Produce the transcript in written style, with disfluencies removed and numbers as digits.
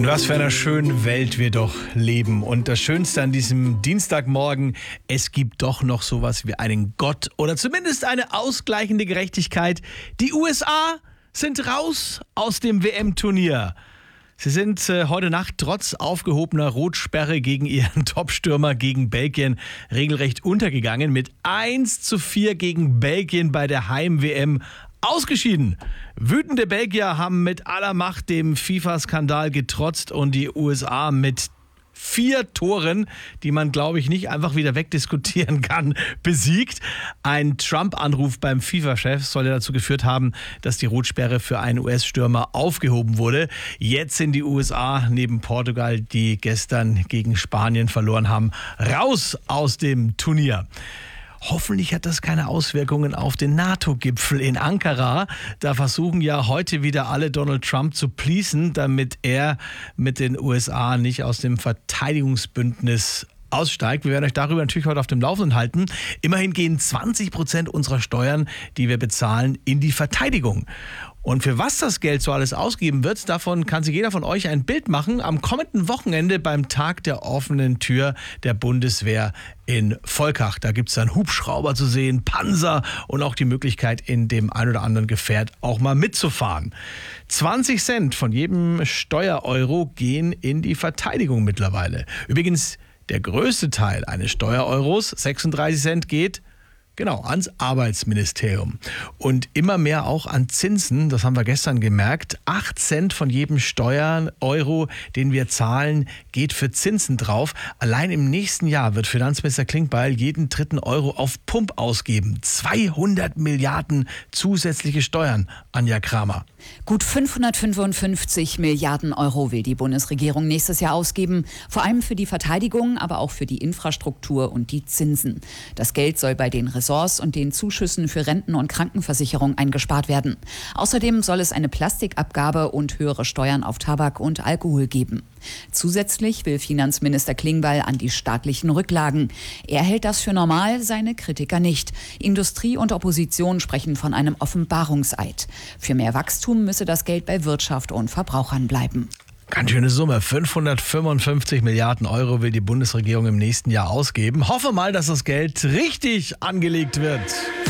In was für einer schönen Welt wir doch leben. Und das Schönste an diesem Dienstagmorgen, es gibt doch noch sowas wie einen Gott oder zumindest eine ausgleichende Gerechtigkeit. Die USA sind raus aus dem WM-Turnier. Sie sind heute Nacht trotz aufgehobener Rotsperre gegen ihren Topstürmer gegen Belgien regelrecht untergegangen. Mit 1:4 gegen Belgien bei der Heim-WM ausgeschieden. Wütende Belgier haben mit aller Macht dem FIFA-Skandal getrotzt und die USA mit 4 Toren, die man, glaube ich, nicht einfach wieder wegdiskutieren kann, besiegt. Ein Trump-Anruf beim FIFA-Chef soll ja dazu geführt haben, dass die Rotsperre für einen US-Stürmer aufgehoben wurde. Jetzt sind die USA neben Portugal, die gestern gegen Spanien verloren haben, raus aus dem Turnier. Hoffentlich hat das keine Auswirkungen auf den NATO-Gipfel in Ankara. Da versuchen ja heute wieder alle Donald Trump zu pleasen, damit er mit den USA nicht aus dem Verteidigungsbündnis aussteigt. Wir werden euch darüber natürlich heute auf dem Laufenden halten. Immerhin gehen 20% unserer Steuern, die wir bezahlen, in die Verteidigung. Und für was das Geld so alles ausgeben wird, davon kann sich jeder von euch ein Bild machen am kommenden Wochenende beim Tag der offenen Tür der Bundeswehr in Volkach. Da gibt es dann Hubschrauber zu sehen, Panzer und auch die Möglichkeit, in dem ein oder anderen Gefährt auch mal mitzufahren. 20 Cent von jedem Steuereuro gehen in die Verteidigung mittlerweile. Übrigens, der größte Teil eines Steuereuros, 36 Cent, geht ans Arbeitsministerium. Und immer mehr auch an Zinsen, das haben wir gestern gemerkt. 8 Cent von jedem Steuereuro, den wir zahlen, geht für Zinsen drauf. Allein im nächsten Jahr wird Finanzminister Klingbeil jeden 3. Euro auf Pump ausgeben. 200 Milliarden zusätzliche Steuern, Anja Kramer. Gut 555 Milliarden Euro will die Bundesregierung nächstes Jahr ausgeben. Vor allem für die Verteidigung, aber auch für die Infrastruktur und die Zinsen. Das Geld soll bei den Ressorts und den Zuschüssen für Renten- und Krankenversicherung eingespart werden. Außerdem soll es eine Plastikabgabe und höhere Steuern auf Tabak und Alkohol geben. Zusätzlich will Finanzminister Klingbeil an die staatlichen Rücklagen. Er hält das für normal, seine Kritiker nicht. Industrie und Opposition sprechen von einem Offenbarungseid. Für mehr Wachstum müsse das Geld bei Wirtschaft und Verbrauchern bleiben. Ganz schöne Summe. 555 Milliarden Euro will die Bundesregierung im nächsten Jahr ausgeben. Hoffe mal, dass das Geld richtig angelegt wird.